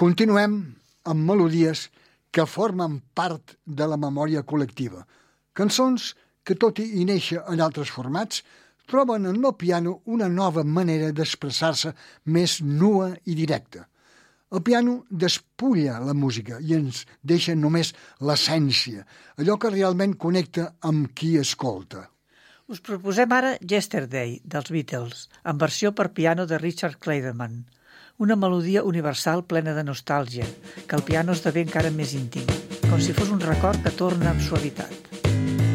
Continuem amb melodies que formen part de la memòria col·lectiva. Cançons que, tot i néixer en altres formats, troben en el piano una nova manera d'expressar-se més nua i directa. El piano despulla la música i ens deixa només l'essència, allò que realment connecta amb qui escolta. Us proposem ara Yesterday, dels Beatles, en versió per piano de Richard Clayderman. Una melodia universal plena de nostàlgia, que el piano esdevé encara més íntim, com si fos un record que torna amb suavitat.